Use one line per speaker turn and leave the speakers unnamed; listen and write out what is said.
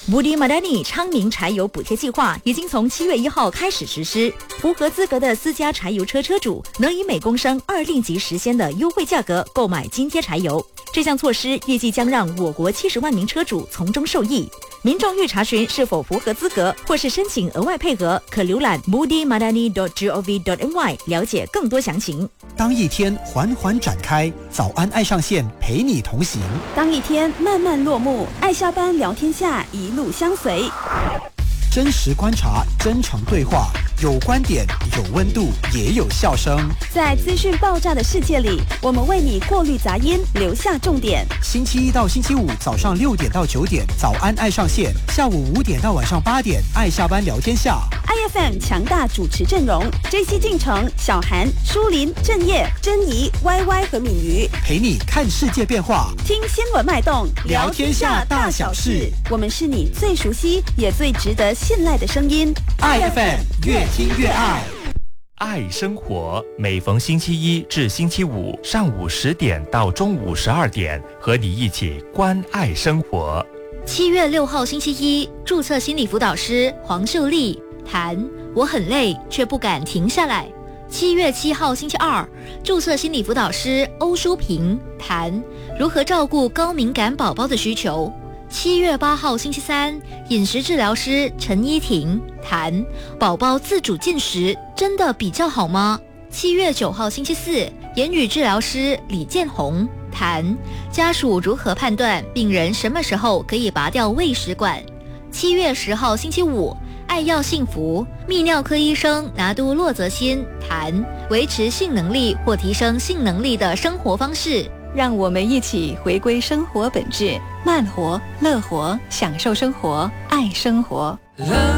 Budi Madani 昌明柴油补贴计划已经从7月1号开始实施，符合资格的私家柴油车车主能以每公升2令吉10仙的优惠价格购买津贴柴油。这项措施预计将让我国70万名车主从中受益。民众欲查询是否符合资格，或是申请额外配额，可浏览 budimadani.gov.my 了解更多详情。
当一天缓缓展开，早安爱上线陪你同行；
当一天慢慢落幕，爱下班聊天下一路相随。
真实观察，真诚对话，有观点，有温度，也有笑声。
在资讯爆炸的世界里，我们为你过滤杂音，留下重点。
星期一到星期五早上6点到9点，早安爱上线；下午5点到晚上8点，爱下班聊天下。
IFM 强大主持阵容 ：JC 进城、小韩、舒林、郑业、珍妮、YY 和敏瑜，
陪你看世界变化，
听新闻脉动，
聊天下大小事。
我们是你最熟悉也最值得信赖的声音。
IFM 越听越爱。
爱生活，每逢星期一至星期五上午10点到中午12点，和你一起关爱生活。
7月6号星期一，注册心理辅导师黄秀丽谈我很累却不敢停下来。7月7号星期二，注册心理辅导师欧淑萍谈如何照顾高敏感宝宝的需求。7月8号星期三，饮食治疗师陈依婷谈宝宝自主进食真的比较好吗？7月9号星期四，言语治疗师李建宏谈家属如何判断病人什么时候可以拔掉喂食管。7月10号星期五，爱要幸福，泌尿科医生拿督骆泽新谈维持性能力或提升性能力的生活方式。
让我们一起回归生活本质，慢活、乐活，享受生活，爱生活。